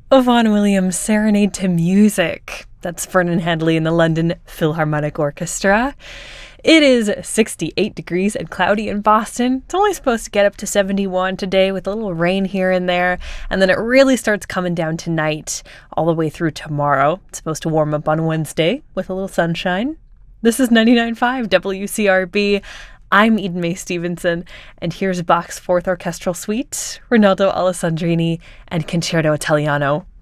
Vaughan Williams' Serenade to Music. That's Vernon Hadley and the London Philharmonic Orchestra. It is 68 degrees and cloudy in Boston. It's only supposed to get up to 71 today with a little rain here and there. And then it really starts coming down tonight all the way through tomorrow. It's supposed to warm up on Wednesday with a little sunshine. This is 99.5 WCRB. I'm Eden Mae Stevenson, and here's Bach's Fourth Orchestral Suite, Rinaldo Alessandrini, and Concerto Italiano